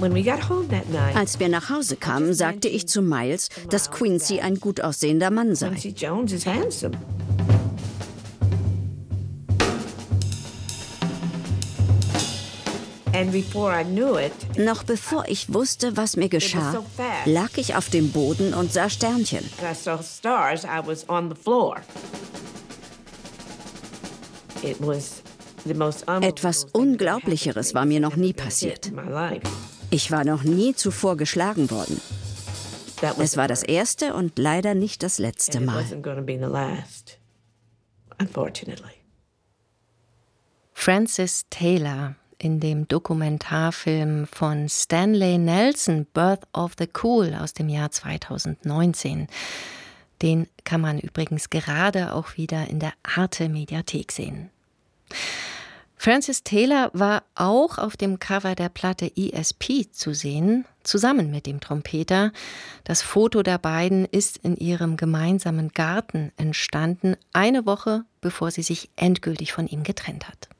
Als wir nach Hause kamen, sagte ich zu Miles, dass Quincy ein gut aussehender Mann sei. Quincy Jones is handsome. Noch bevor ich wusste, was mir geschah, lag ich auf dem Boden und sah Sternchen. Etwas Unglaublicheres war mir noch nie passiert. Ich war noch nie zuvor geschlagen worden. Es war das erste und leider nicht das letzte Mal. Frances Taylor in dem Dokumentarfilm von Stanley Nelson, Birth of the Cool aus dem Jahr 2019. Den kann man übrigens gerade auch wieder in der Arte-Mediathek sehen. Frances Taylor war auch auf dem Cover der Platte ESP zu sehen, zusammen mit dem Trompeter. Das Foto der beiden ist in ihrem gemeinsamen Garten entstanden, eine Woche bevor sie sich endgültig von ihm getrennt hat.